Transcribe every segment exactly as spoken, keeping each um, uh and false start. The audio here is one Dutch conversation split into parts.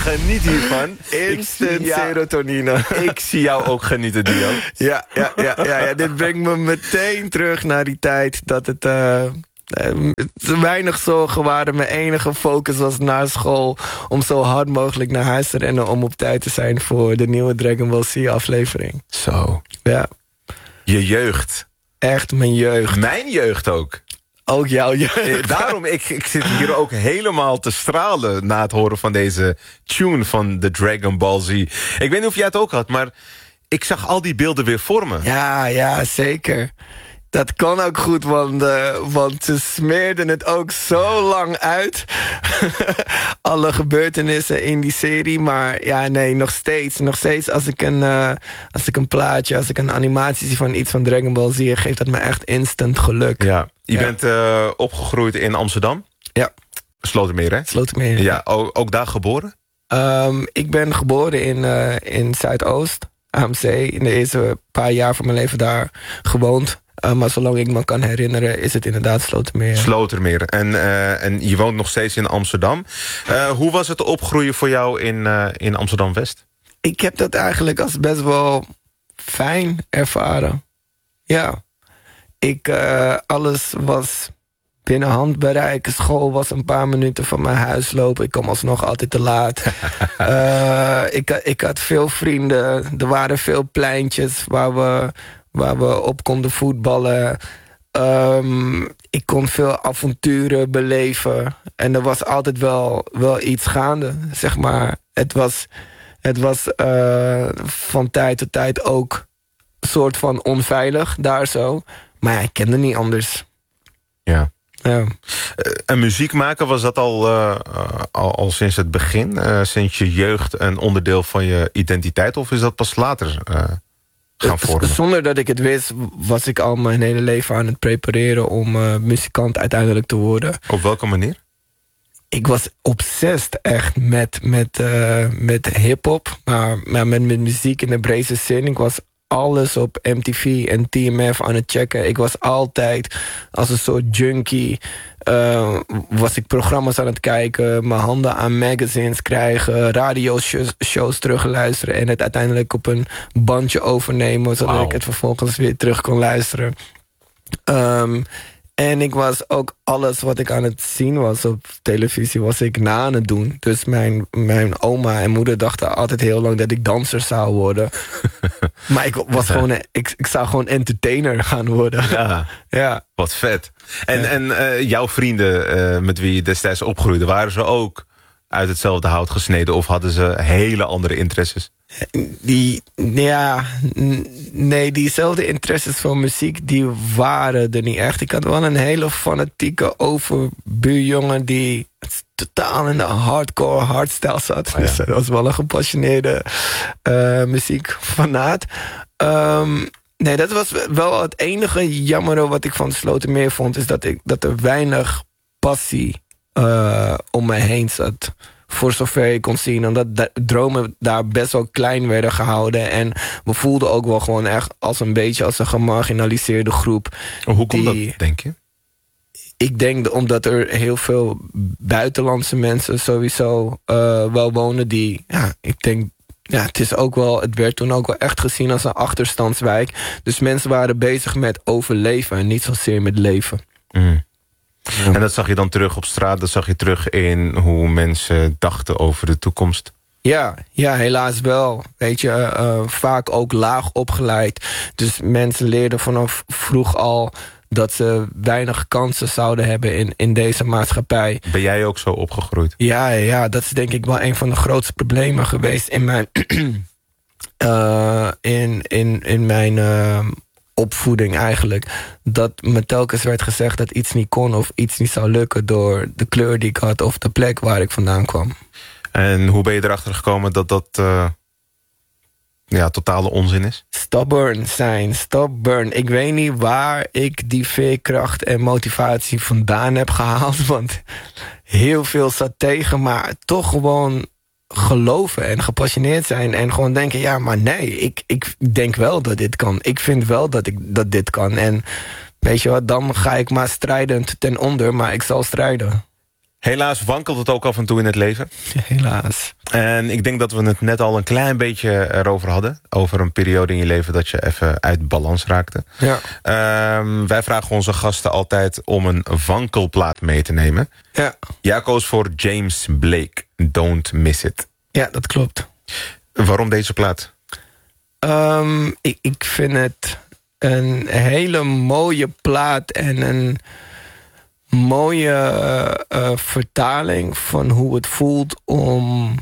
geniet hiervan. Instant Ja. serotonine. Ik zie jou ook genieten, Dio. Ja, ja, ja, ja, ja, dit brengt me meteen terug naar die tijd dat het... Uh, uh, weinig zorgen waren. Mijn enige focus was naar school om zo hard mogelijk naar huis te rennen om op tijd te zijn voor de nieuwe Dragon Ball Z aflevering. Zo. Ja. Je jeugd. Echt mijn jeugd. Mijn jeugd ook. Ook jouw jeugd. Eh, Daarom, ik, ik zit hier ook helemaal te stralen na het horen van deze tune van de Dragon Ball Z. Ik weet niet of jij het ook had, maar ik zag al die beelden weer voor me. Ja, ja, zeker. Dat kan ook goed, want, uh, want ze smeerden het ook zo lang uit. Alle gebeurtenissen in die serie. Maar ja, nee, nog steeds. Nog steeds als ik een, uh, als ik een plaatje, als ik een animatie zie van iets van Dragon Ball Z, geeft dat me echt instant geluk. Ja. Je Ja. bent uh, opgegroeid in Amsterdam? Ja. Slotermeer, hè? Slotermeer. Ja, ook, ook daar geboren? Um, ik ben geboren in, uh, in Zuidoost, A M C. In de eerste paar jaar van mijn leven daar gewoond. Uh, maar zolang ik me kan herinneren is het inderdaad Slotermeer. Slotermeer. En, uh, en je woont nog steeds in Amsterdam. Uh, hoe was het opgroeien voor jou in, uh, in Amsterdam-West? Ik heb dat eigenlijk als best wel fijn ervaren. Ja. Ik, uh, alles was binnen handbereik. School was een paar minuten van mijn huis lopen. Ik kwam alsnog altijd te laat. uh, ik, ik had veel vrienden. Er waren veel pleintjes waar we, waar we op konden voetballen. Um, ik kon veel avonturen beleven. En er was altijd wel, wel iets gaande, zeg maar. Het was, het was uh, van tijd tot tijd ook een soort van onveilig, daar zo. Maar ja, ik kende niet anders. Ja. Ja. Uh, en muziek maken, was dat al, uh, al, al sinds het begin? Uh, sinds je jeugd een onderdeel van je identiteit? Of is dat pas later uh, gaan vormen? Zonder dat ik het wist, was ik al mijn hele leven aan het prepareren om uh, muzikant uiteindelijk te worden. Op welke manier? Ik was obsessed echt met, met, uh, met hiphop, maar, maar met, met muziek in de breedste zin. Ik was alles op M T V en T M F aan het checken. Ik was altijd als een soort junkie. Uh, was ik programma's aan het kijken, mijn handen aan magazines krijgen, radioshows terugluisteren en het uiteindelijk op een bandje overnemen, zodat Wow. ik het vervolgens weer terug kon luisteren. Um, En ik was ook alles wat ik aan het zien was op televisie, was ik na aan het doen. Dus mijn, mijn oma en moeder dachten altijd heel lang dat ik danser zou worden. Maar ik was gewoon, een, ik, ik zou gewoon entertainer gaan worden. Ja, Ja. wat vet. En, Ja. en uh, jouw vrienden uh, met wie je destijds opgroeide, waren ze ook uit hetzelfde hout gesneden of hadden ze hele andere interesses? Die, ja, n- nee, diezelfde interesses voor muziek, die waren er niet echt. Ik had wel een hele fanatieke overbuurjongen die totaal in de hardcore hardstyle zat. Oh ja. Dus dat was wel een gepassioneerde uh, muziekfanaat. Um, nee, dat was wel het enige jammere wat ik van Slotermeer vond, is dat, ik, dat er weinig passie uh, om me heen zat. Voor zover je kon zien. Omdat de dromen daar best wel klein werden gehouden. En we voelden ook wel gewoon echt als een beetje als een gemarginaliseerde groep. Hoe komt die, dat, denk je? Ik denk omdat er heel veel buitenlandse mensen sowieso uh, wel wonen. Die, ja, ik denk, ja, het is ook wel, het werd toen ook wel echt gezien als een achterstandswijk. Dus mensen waren bezig met overleven en niet zozeer met leven. Mm. Ja. En dat zag je dan terug op straat, dat zag je terug in hoe mensen dachten over de toekomst. Ja, ja, helaas wel. Weet je, uh, vaak ook laag opgeleid. Dus mensen leerden vanaf vroeg al dat ze weinig kansen zouden hebben in, in deze maatschappij. Ben jij ook zo opgegroeid? Ja, ja, dat is denk ik wel een van de grootste problemen geweest in mijn, uh, in, in, in mijn uh, opvoeding eigenlijk. Dat me telkens werd gezegd dat iets niet kon of iets niet zou lukken door de kleur die ik had of de plek waar ik vandaan kwam. En hoe ben je erachter gekomen dat dat uh, ja, totale onzin is? Stubborn zijn, stubborn. Ik weet niet waar ik die veerkracht en motivatie vandaan heb gehaald. Want heel veel zat tegen, maar toch gewoon geloven en gepassioneerd zijn. En gewoon denken, ja, maar nee, ik, ik denk wel dat dit kan. Ik vind wel dat, ik, dat dit kan. En weet je wat, dan ga ik maar strijdend ten onder, maar ik zal strijden. Helaas wankelt het ook af en toe in het leven. Helaas. En ik denk dat we het net al een klein beetje erover hadden. Over een periode in je leven dat je even uit balans raakte. Ja. Um, wij vragen onze gasten altijd om een wankelplaat mee te nemen. Ja. Jij koos voor James Blake, Don't Miss It. Ja, dat klopt. Waarom deze plaat? Um, ik, ik vind het een hele mooie plaat en een mooie uh, uh, vertaling van hoe het voelt om,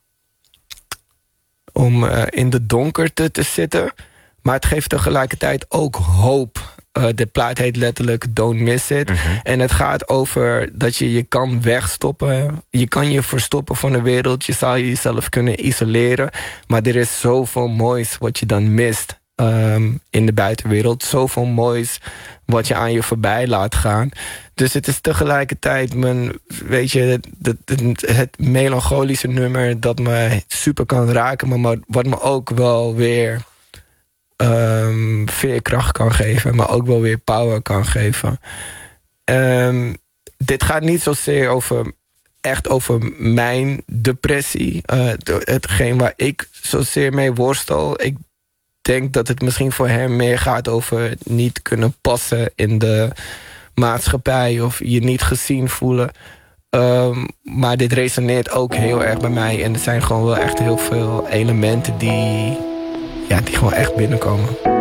om uh, in de donkerte te zitten. Maar het geeft tegelijkertijd ook hoop. Uh, de plaat heet letterlijk Don't Miss It. Mm-hmm. En het gaat over dat je je kan wegstoppen. Je kan je verstoppen van de wereld. Je zou jezelf kunnen isoleren. Maar er is zoveel moois wat je dan mist um, in de buitenwereld. Zoveel moois wat je aan je voorbij laat gaan. Dus het is tegelijkertijd mijn, weet je, het, het, het melancholische nummer dat me super kan raken, maar wat me ook wel weer um, veerkracht kan geven, maar ook wel weer power kan geven. Um, dit gaat niet zozeer over, echt over mijn depressie. Uh, hetgeen waar ik zozeer mee worstel. Ik denk dat het misschien voor hem meer gaat over niet kunnen passen in de maatschappij of je niet gezien voelen. Um, maar dit resoneert ook heel erg bij mij. En er zijn gewoon wel echt heel veel elementen die, ja, die gewoon echt binnenkomen.